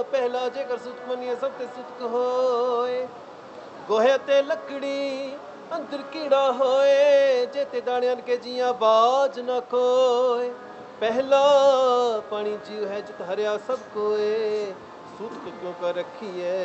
पहला जेकर सुतक मनिए सब ते सुतक होए गोहे ते लकड़ी अंदर कीड़ा होए जेते दाणियां के जियां बाज न खोए पहला पानी जीव है जित हरिया सब कोए सुतक क्यों कर रखी है